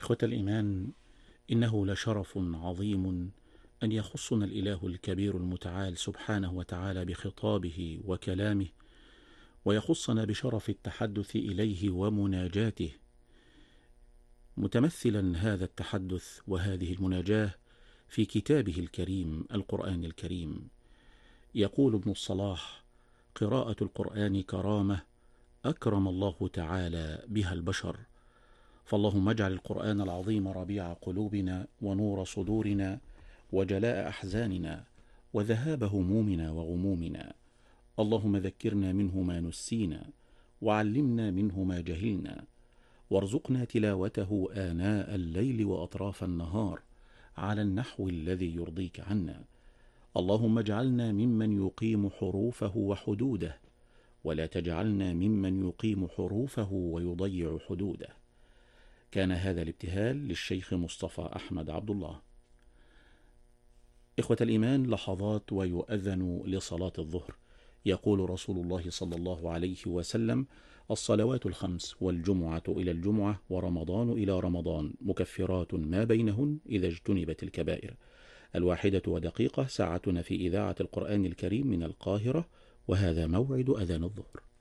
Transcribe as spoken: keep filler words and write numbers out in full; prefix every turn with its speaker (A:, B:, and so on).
A: إخوة الإيمان، إنه لشرف عظيم أن يخصنا الإله الكبير المتعال سبحانه وتعالى بخطابه وكلامه، ويخصنا بشرف التحدث إليه ومناجاته، متمثلا هذا التحدث وهذه المناجاة في كتابه الكريم القرآن الكريم. يقول ابن الصلاح: قراءة القرآن كرامة أكرم الله تعالى بها البشر، فاللهم اجعل القرآن العظيم ربيع قلوبنا ونور صدورنا وجلاء أحزاننا وذهاب همومنا وغمومنا. اللهم ذكرنا منه ما نسينا وعلمنا منه ما جهلنا، وارزقنا تلاوته آناء الليل وأطراف النهار على النحو الذي يرضيك عنا. اللهم اجعلنا ممن يقيم حروفه وحدوده، ولا تجعلنا ممن يقيم حروفه ويضيع حدوده. كان هذا الابتهال للشيخ مصطفى أحمد عبد الله. إخوة الإيمان، لحظات ويؤذن لصلاة الظهر. يقول رسول الله صلى الله عليه وسلم: الصلوات الخمس والجمعة إلى الجمعة ورمضان إلى رمضان مكفرات ما بينهن إذا اجتنبت الكبائر. الواحدة ودقيقة، ساعتنا في إذاعة القرآن الكريم من القاهرة، وهذا موعد أذان الظهر.